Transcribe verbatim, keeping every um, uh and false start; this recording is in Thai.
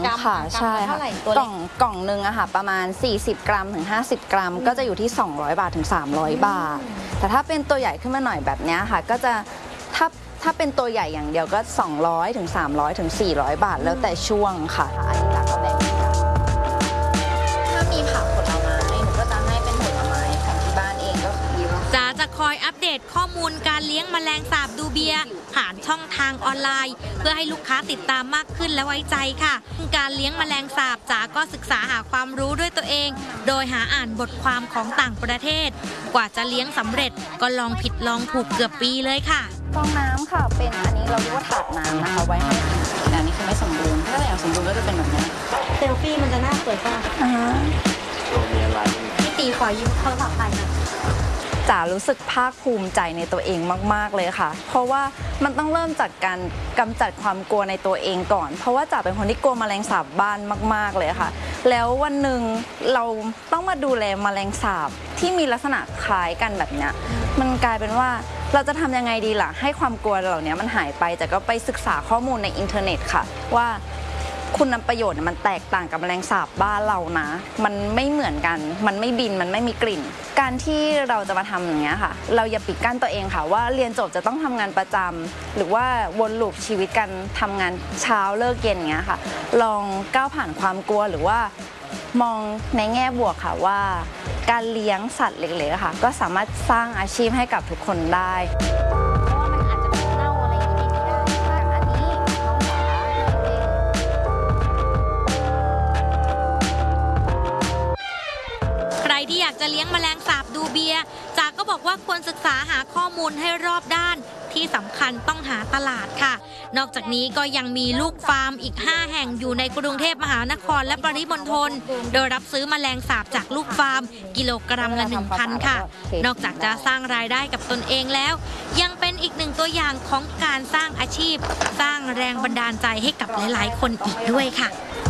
ค่ะใช่ค่ะกล่องกล่องหนึ่งอะค่ะประมาณสี่สิบกรัมถึงห้าสิบกรัมก็จะอยู่ที่สองร้อยบาทถึงสามร้อยบาทแต่ถ้าเป็นตัวใหญ่ขึ้นมาหน่อยแบบนี้ค่ะก็จะถ้าถ้าเป็นตัวใหญ่อย่างเดียวก็สองร้อยถึงสามร้อยถึงสี่ร้อยบาทแล้วแต่ช่วงค่ะอันนี้จากก็แบ่งถ้ามีผักผลไม้หนูก็จะให้เป็นผลไม้ของที่บ้านเองก็ดีว่าจ๋าจะคอยอัปเดตข้อมูลการเลี้ยงแมลงสาบดูเบียผ่านช่องทางออนไลน์เพื่อให้ลูกค้าติดตามมากขึ้นและไว้ใจค่ะการเลี้ยงแมลงสาบจ๋าก็ศึกษาหาความรู้ด้วยตัวเองโดยหาอ่านบทความของต่างประเทศกว่าจะเลี้ยงสำเร็จก็ลองผิดลองถูกเกือบปีเลยค่ะฟองน้ำค่ะเป็นอันนี้เราเรียกว่าถาดน้ำนะคะไว้ให้อันนี้คือไม่สมบูรณ์ถ้าอย่างสมบูรณ์ก็จะเป็นแบบนี้เซลฟี่มันจะน่าสวยมากตัวมีอะไรพี่ตีขอยืมโทรศัพท์ไปนะจ๋ารู้สึกภาคภูมิใจในตัวเองมากๆเลยค่ะเพราะว่ามันต้องเริ่มจากการกำจัดความกลัวในตัวเองก่อนเพราะว่าจ๋าเป็นคนที่กลัวแมลงสาบบ้านมากๆเลยค่ะแล้ววันหนึ่งเราต้องมาดูแลแมลงสาบที่มีลักษณะคล้ายกันแบบเนี้ยมันกลายเป็นว่าเราจะทำยังไงดีล่ะให้ความกลัวเหล่านี้มันหายไปแต่ก็ไปศึกษาข้อมูลในอินเทอร์เน็ตค่ะว่าคุณประโยชน์มันแตกต่างกับแมลงสาบบ้านเรานะมันไม่เหมือนกันมันไม่บินมันไม่มีกลิ่นการที่เราจะมาทำอย่างเงี้ยค่ะเราอย่าปิดกั้นตัวเองค่ะว่าเรียนจบจะต้องทำงานประจำหรือว่าวนลูปชีวิตกันทำงานเช้าเลิกเย็นอย่างเงี้ยค่ะลองก้าวผ่านความกลัวหรือว่ามองในแง่บวกค่ะว่าการเลี้ยงสัตว์เล็กๆค่ะก็สามารถสร้างอาชีพให้กับทุกคนได้ที่อยากจะเลี้ยงแมลงสาบดูเบียจ๋าก็บอกว่าควรศึกษาหาข้อมูลให้รอบด้านที่สำคัญต้องหาตลาดค่ะนอกจากนี้ก็ยังมีลูกฟาร์มอีกห้าแห่งอยู่ในกรุงเทพมหานครและปริมณฑลโดยรับซื้อแมลงสาบจากลูกฟาร์มกิโลกรัมละ หนึ่งพัน ค่ะนอกจากจะสร้างรายได้กับตนเองแล้วยังเป็นอีกหนึ่งตัวอย่างของการสร้างอาชีพสร้างแรงบันดาลใจให้กับหลายๆคนอีกด้วยค่ะ